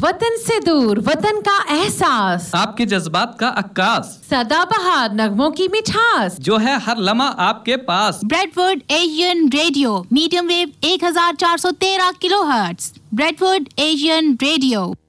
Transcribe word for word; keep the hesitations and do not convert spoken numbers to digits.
वतन से दूर, वतन का एहसास, आपके जज्बात का अक्कास, सदाबहार नगमों की मिठास, जो है हर लम्हा आपके पास। Bradford Asian radio, medium wave एक हजार चार सौ तेरह किलोहर्ट्ज। Bradford Asian radio.